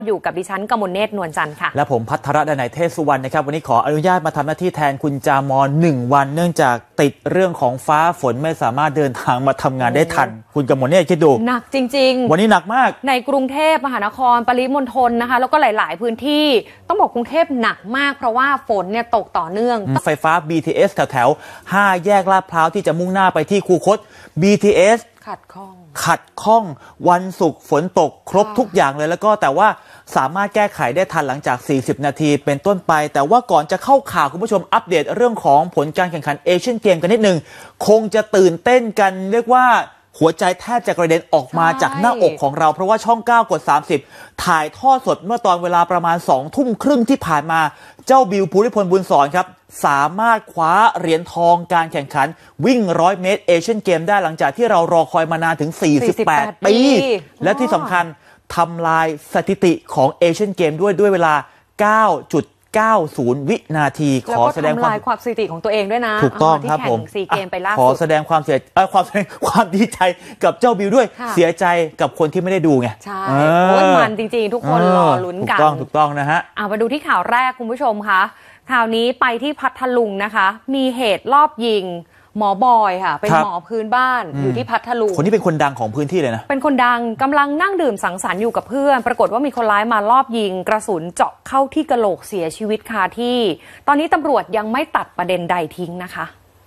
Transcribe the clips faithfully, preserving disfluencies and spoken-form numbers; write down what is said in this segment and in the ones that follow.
อยู่กับดิฉันกมลเนตรนวลจันทร์ค่ะและผมพัทรดนัยเทศสุวรรณนะครับวันนี้ขออนุญาตมาทำหน้าที่แทนคุณจามอนหนึ่งวันเนื่องจากติดเรื่องของฟ้าฝนไม่สามารถเดินทางมาทำงานได้ทันคุณกมลเนตรคิดดูหนักจริงๆวันนี้หนักมากในกรุงเทพมหานครปริมณฑลนะคะแล้วก็หลายๆพื้นที่ต้องบอกกรุงเทพหนักมากเพราะว่าฝนเนี่ยตกต่อเนื่องไฟฟ้า บี ที เอส แถวแถวห้าแยกลาดพร้าวที่จะมุ่งหน้าไปที่คูคต บี ที เอสขัดข้องขัดข้องวันศุกร์ฝนตกครบทุกอย่างเลยแล้วก็แต่ว่าสามารถแก้ไขได้ทันหลังจากสี่สิบนาทีเป็นต้นไปแต่ว่าก่อนจะเข้าข่าวคุณผู้ชมอัปเดตเรื่องของผลการแข่งขันเอเชียนเกมกันนิดนึงคงจะตื่นเต้นกันเรียกว่าหัวใจแทบจะกระเด็นออกมาจากหน้าอกของเราเพราะว่าช่องเก้ากดสามสิบถ่ายทอดสดเมื่อตอนเวลาประมาณสองทุ่มครึ่งที่ผ่านมาเจ้าบิวภูริพลบุญสอนครับสามารถคว้าเหรียญทองการแข่งขันวิ่งร้อยเมตรเอเชียนเกมได้หลังจากที่เรารอคอยมานานถึงสี่สิบแปดปีและที่สำคัญทำลายสถิติของเอเชียนเกมด้วยด้วยเวลา เก้าจุดเก้าศูนย์ วินาทีขอแสดงความความสถิติของตัวเองด้วยนะถูกต้องครับผมซีเกมไปล่าสุดขอแสดงความเสียความแสดงความดีใจกับเจ้าบิวด้วยเสียใจกับคนที่ไม่ได้ดูไงใช่โอ้ยมันจริงๆทุกคนรอลุ้นกันถูกต้องถูกต้องนะฮะเอามาดูที่ข่าวแรกคุณผู้ชมคะข่าวนี้ไปที่พัทลุงนะคะมีเหตุลอบยิงหมอบอยค่ะเป็นหมอพื้นบ้านอยู่ที่พัทลุงคนนี้เป็นคนดังของพื้นที่เลยนะเป็นคนดังกำลังนั่งดื่มสังสรรค์อยู่กับเพื่อนปรากฏว่ามีคนร้ายมาลอบยิงกระสุนเจาะเข้าที่กะโหลกเสียชีวิตคาที่ตอนนี้ตำรวจยังไม่ตัดประเด็นใดทิ้งนะคะ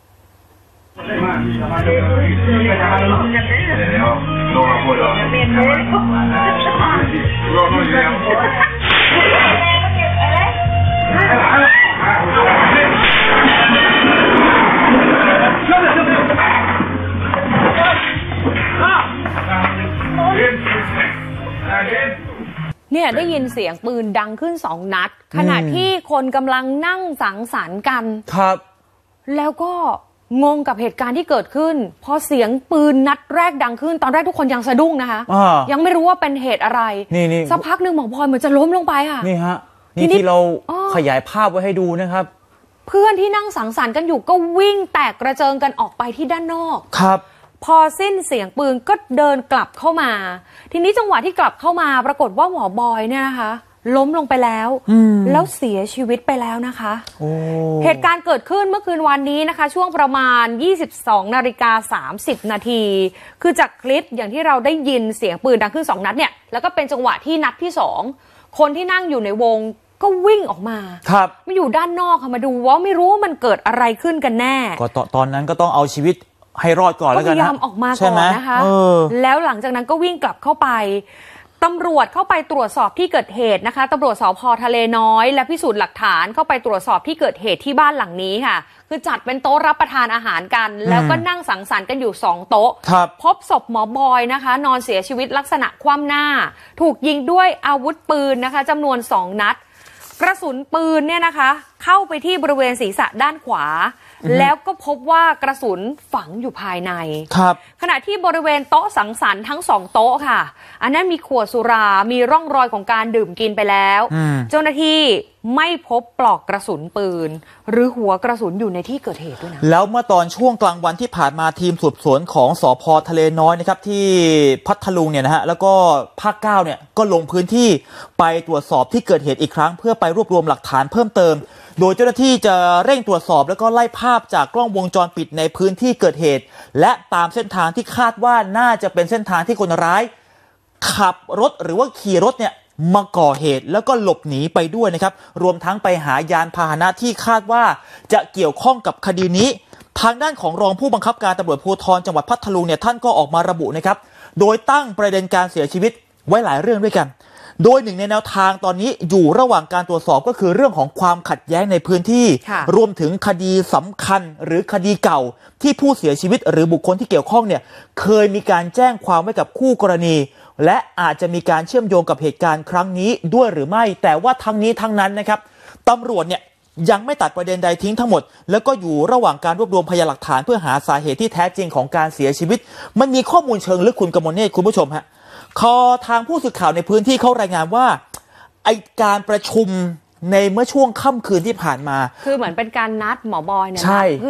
เนี่ยได้ยินเสียงปืนดังขึ้นสองนัดขณะที่คนกำลังนั่งสังสรรค์กันครับแล้วก็งงกับเหตุการณ์ที่เกิดขึ้นพอเสียงปืนนัดแรกดังขึ้นตอนแรกทุกคนยังสะดุ้งนะคะยังไม่รู้ว่าเป็นเหตุอะไรนี่นี่สักพักหนึ่งหมอพลอยเหมือนจะล้มลงไปค่ะนี่ฮะนี่ที่เราขยายภาพไว้ให้ดูนะครับเพื่อนที่นั่งสังสรรค์กันอยู่ก็วิ่งแตกกระเจิงกันออกไปที่ด้านนอกครับพอสิ้นเสียงปืนก็เดินกลับเข้ามาทีนี้จังหวะที่กลับเข้ามาปรากฏว่าหมอบอยเนี่ยนะคะล้มลงไปแล้วแล้วเสียชีวิตไปแล้วนะคะเหตุการณ์เกิดขึ้นเมื่อคืนวันนี้นะคะช่วงประมาณ ยี่สิบสองนาฬิกาสามสิบนาทีคือจากคลิปอย่างที่เราได้ยินเสียงปืนดังขึ้นสองนัดเนี่ยแล้วก็เป็นจังหวะที่นัดที่สองคนที่นั่งอยู่ในวงก็วิ่งออกมาครับมาอยู่ด้านนอกค่ะมาดูว่าไม่รู้ว่ามันเกิดอะไรขึ้นกันแน่ก็ตอนนั้นก็ต้องเอาชีวิตให้รอดก่อนแล้วกันนะพยายามออกมาก่อนนะคะแล้วหลังจากนั้นก็วิ่งกลับเข้าไปตำรวจเข้าไปตรวจสอบที่เกิดเหตุนะคะตำรวจสภ.ทะเลน้อยและพิสูจน์หลักฐานเข้าไปตรวจสอบที่เกิดเหตุที่บ้านหลังนี้ค่ะคือจัดเป็นโต๊ะรับประทานอาหารกันแล้วก็นั่งสังสรรค์กันอยู่สองโต๊ะพบศพหมอบอยนะคะนอนเสียชีวิตลักษณะคว่ำหน้าถูกยิงด้วยอาวุธปืนนะคะจำนวนสองนัดกระสุนปืนเนี่ยนะคะเข้าไปที่บริเวณศีรษะด้านขวาแล้วก็พบว่ากระสุนฝังอยู่ภายในครับขณะที่บริเวณโต๊ะสังสรรค์ทั้งสองโต๊ะค่ะอันนั้นมีขวดสุรามีร่องรอยของการดื่มกินไปแล้วเจ้าหน้าที่ไม่พบปลอกกระสุนปืนหรือหัวกระสุนอยู่ในที่เกิดเหตุด้วยนะแล้วเมื่อตอนช่วงกลางวันที่ผ่านมาทีมสืบสวนของสภ.ทะเลน้อยนะครับที่พัทลุงเนี่ยนะฮะแล้วก็ภาคเก้าเนี่ยก็ลงพื้นที่ไปตรวจสอบที่เกิดเหตุอีกครั้งเพื่อไปรวบรวมหลักฐานเพิ่มเติมโดยเจ้าหน้าที่จะเร่งตรวจสอบแล้วก็ไล่ภาพจากกล้องวงจรปิดในพื้นที่เกิดเหตุและตามเส้นทางที่คาดว่าน่าจะเป็นเส้นทางที่คนร้ายขับรถหรือว่าขี่รถเนี่ยมาก่อเหตุแล้วก็หลบหนีไปด้วยนะครับรวมทั้งไปหายานพาหนะที่คาดว่าจะเกี่ยวข้องกับคดีนี้ทางด้านของรองผู้บังคับการตำรวจภูธรจังหวัดพัทลุงเนี่ยท่านก็ออกมาระบุนะครับโดยตั้งประเด็นการเสียชีวิตไว้หลายเรื่องด้วยกันโดยหนึ่งในแนวทางตอนนี้อยู่ระหว่างการตรวจสอบก็คือเรื่องของความขัดแย้งในพื้นที่รวมถึงคดีสำคัญหรือคดีเก่าที่ผู้เสียชีวิตหรือบุคคลที่เกี่ยวข้องเนี่ยเคยมีการแจ้งความไว้กับคู่กรณีและอาจจะมีการเชื่อมโยงกับเหตุการณ์ครั้งนี้ด้วยหรือไม่แต่ว่าทั้งนี้ทั้งนั้นนะครับตำรวจเนี่ยยังไม่ตัดประเด็นใดทิ้งทั้งหมดแล้วก็อยู่ระหว่างการรวบรวมพยานหลักฐานเพื่อหาสาเหตุที่แท้จริงของการเสียชีวิตมันมีข้อมูลเชิงลึกคุณกมลเนตรคุณผู้ชมฮะคอทางผู้สื่อข่าวในพื้นที่เขารายงานว่าไอการประชุมในเมื่อช่วงค่ำคืนที่ผ่านมาคือเหมือนเป็นการนัดหมอบอยเนี่ยใช่